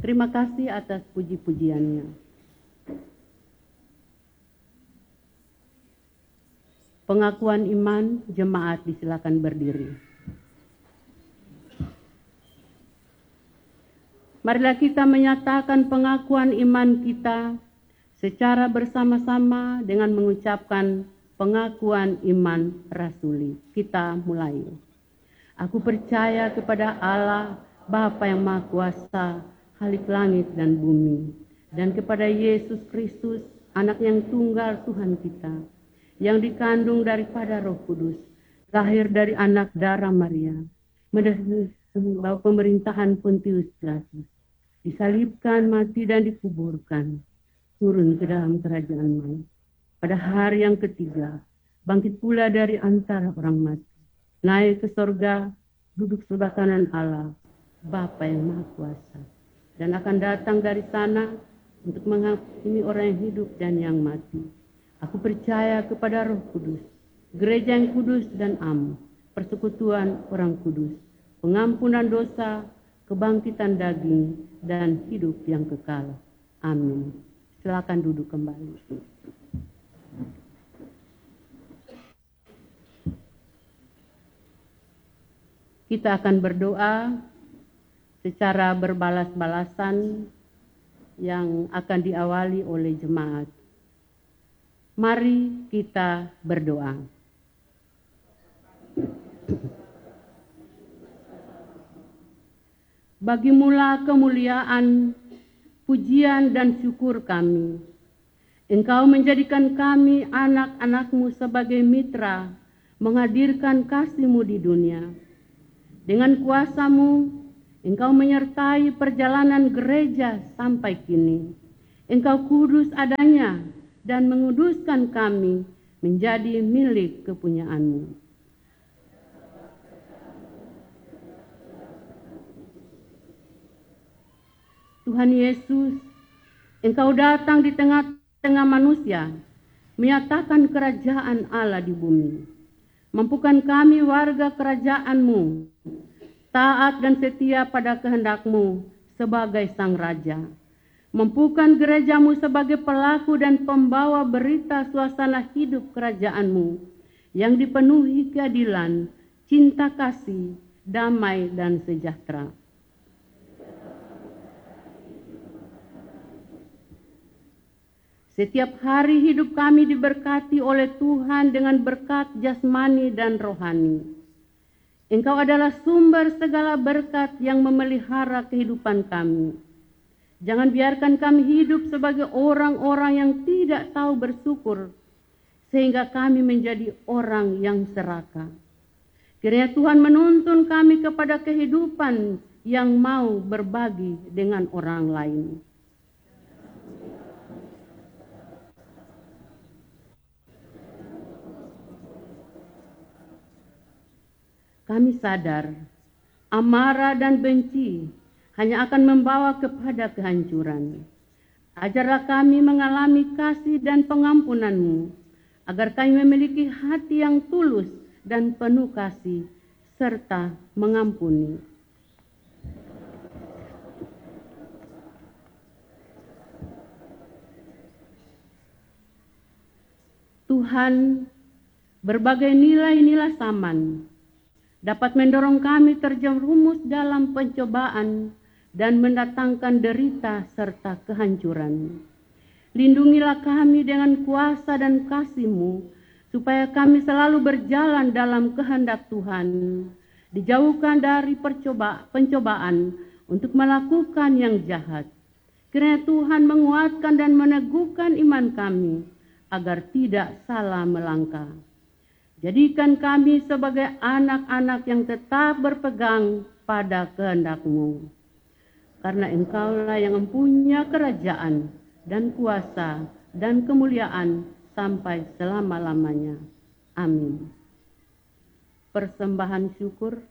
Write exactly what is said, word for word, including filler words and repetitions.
Terima kasih atas puji-pujiannya. Pengakuan iman, jemaat disilakan berdiri. Marilah kita menyatakan pengakuan iman kita secara bersama-sama dengan mengucapkan pengakuan iman rasuli. Kita mulai. Aku percaya kepada Allah, Bapa yang Maha Kuasa, Khalik langit dan bumi, dan kepada Yesus Kristus, Anak yang tunggal Tuhan kita, yang dikandung daripada Roh Kudus, lahir dari anak darah Maria, mendapat pemerintahan Pontius Pilatus, disalibkan, mati dan dikuburkan, turun ke dalam kerajaan maut. Pada hari yang ketiga, bangkit pula dari antara orang mati, naik ke sorga, duduk sebelah kanan Allah, Bapa yang Maha Kuasa, dan akan datang dari sana untuk menghakimi orang yang hidup dan yang mati. Aku percaya kepada Roh Kudus, gereja yang kudus dan am, persekutuan orang kudus, pengampunan dosa, kebangkitan daging, dan hidup yang kekal. Amin. Silakan duduk kembali. Kita akan berdoa secara berbalas-balasan yang akan diawali oleh jemaat. Mari kita berdoa. Bagi mula kemuliaan, pujian dan syukur kami, Engkau menjadikan kami anak-anak-Mu sebagai mitra, menghadirkan kasih-Mu di dunia. Dengan kuasa-Mu, Engkau menyertai perjalanan gereja sampai kini. Engkau kudus adanya dan menguduskan kami menjadi milik kepunyaan-Mu. Tuhan Yesus, Engkau datang di tengah-tengah manusia, menyatakan kerajaan Allah di bumi. Mampukan kami warga kerajaan-Mu, taat dan setia pada kehendak-Mu sebagai Sang Raja. Mampukan gereja-Mu sebagai pelaku dan pembawa berita suasana hidup kerajaan-Mu yang dipenuhi keadilan, cinta kasih, damai dan sejahtera. Setiap hari hidup kami diberkati oleh Tuhan dengan berkat jasmani dan rohani. Engkau adalah sumber segala berkat yang memelihara kehidupan kami. Jangan biarkan kami hidup sebagai orang-orang yang tidak tahu bersyukur, sehingga kami menjadi orang yang serakah. Kiranya Tuhan menuntun kami kepada kehidupan yang mau berbagi dengan orang lain. Kami sadar, amarah dan benci hanya akan membawa kepada kehancuran. Ajarlah kami mengalami kasih dan pengampunan-Mu, agar kami memiliki hati yang tulus dan penuh kasih, serta mengampuni. Tuhan, berbagai nilai-nilai saman dapat mendorong kami terjerumus dalam pencobaan dan mendatangkan derita serta kehancuran. Lindungilah kami dengan kuasa dan kasih-Mu, supaya kami selalu berjalan dalam kehendak Tuhan, dijauhkan dari percoba, pencobaan untuk melakukan yang jahat. Kiranya Tuhan menguatkan dan meneguhkan iman kami, agar tidak salah melangkah. Jadikan kami sebagai anak-anak yang tetap berpegang pada kehendak-Mu. Karena Engkaulah yang mempunyai kerajaan dan kuasa dan kemuliaan sampai selama-lamanya. Amin. Persembahan syukur.